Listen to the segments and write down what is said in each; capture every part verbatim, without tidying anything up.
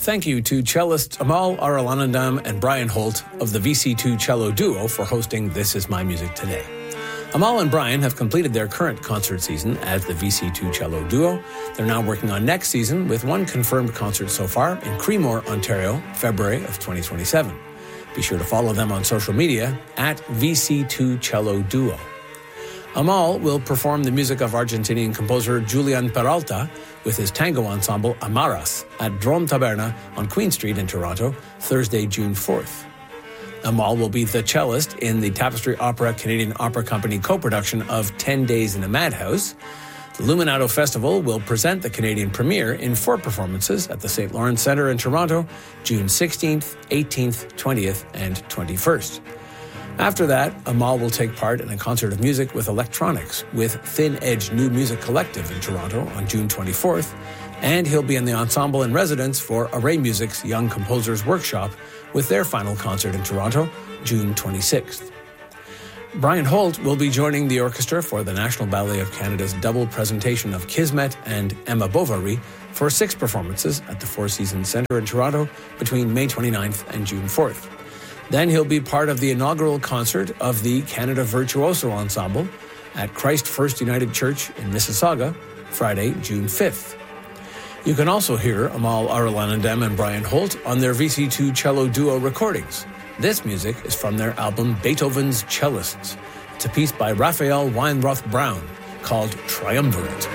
thank you to cellists Amal Arulanandam and Brian Holt of the V C two Cello Duo for hosting This Is My Music today. Amal and Brian have completed their current concert season as the V C two Cello Duo. They're now working on next season with one confirmed concert so far in Creemore, Ontario, February of twenty twenty-seven. Be sure to follow them on social media at V C two Cello Duo. Amal will perform the music of Argentinian composer Julian Peralta with his tango ensemble Amaras at Drom Taberna on Queen Street in Toronto, Thursday, June fourth. Amal will be the cellist in the Tapestry Opera Canadian Opera Company co-production of ten days in a Madhouse. The Luminato Festival will present the Canadian premiere in four performances at the Saint Lawrence Centre in Toronto, June sixteenth, eighteenth, twentieth, and twenty-first. After that, Amal will take part in a concert of music with electronics with Thin Edge New Music Collective in Toronto on June twenty-fourth, and he'll be in the ensemble in residence for Array Music's Young Composers Workshop with their final concert in Toronto, June twenty-sixth. Brian Holt will be joining the orchestra for the National Ballet of Canada's double presentation of Kismet and Emma Bovary for six performances at the Four Seasons Centre in Toronto between May twenty-ninth and June fourth. Then he'll be part of the inaugural concert of the Canada Virtuoso Ensemble at Christ First United Church in Mississauga, Friday, June fifth. You can also hear Amal Arulanandam and Brian Holt on their V C two Cello Duo recordings. This music is from their album Beethoven's Cellists. It's a piece by Raphael Weinroth Brown called Triumvirate.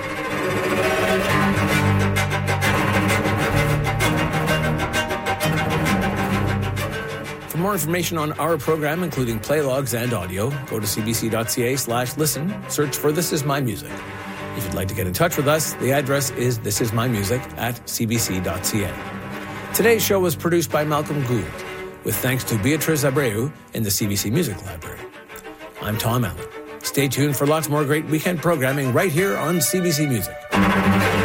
For more information on our program, including play logs and audio, go to cbc.ca slash listen, search for This Is My Music. If you'd like to get in touch with us, the address is thisismymusic at cbc.ca. Today's show was produced by Malcolm Gould, with thanks to Beatriz Abreu in the C B C Music Library. I'm Tom Allen. Stay tuned for lots more great weekend programming right here on C B C Music.